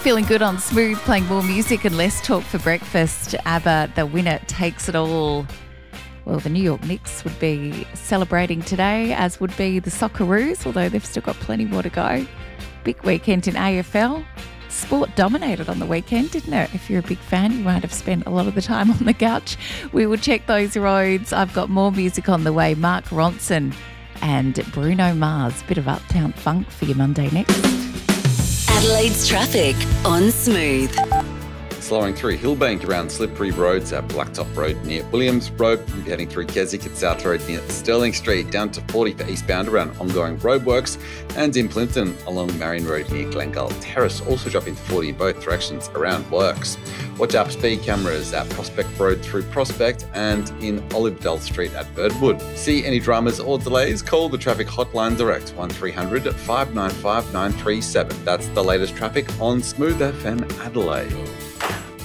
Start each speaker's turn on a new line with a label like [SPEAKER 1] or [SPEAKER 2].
[SPEAKER 1] Feeling good on Smooth, playing more music and less talk for breakfast. ABBA, the winner takes it all. Well, the New York Knicks would be celebrating today, as would be the Socceroos, although they've still got plenty more to go. Big weekend in AFL. Sport dominated on the weekend, didn't it? If you're a big fan, you might have spent a lot of the time on the couch. We will check those roads. I've got more music on the way. Mark Ronson and Bruno Mars. Bit of Uptown Funk for your Monday next.
[SPEAKER 2] Adelaide's traffic on Smooth.
[SPEAKER 3] Slowing through Hillbank around slippery roads at Blacktop Road near Williams Road. You'll be heading through Keswick at South Road near Sterling Street, down to 40 for eastbound around ongoing roadworks, and in Plympton along Marion Road near Glengall Terrace, also dropping to 40 in both directions around works. Watch out for speed cameras at Prospect Road through Prospect and in Olivedale Street at Birdwood. See any dramas or delays? Call the traffic hotline direct 1300 595 937. That's the latest traffic on Smooth FM Adelaide.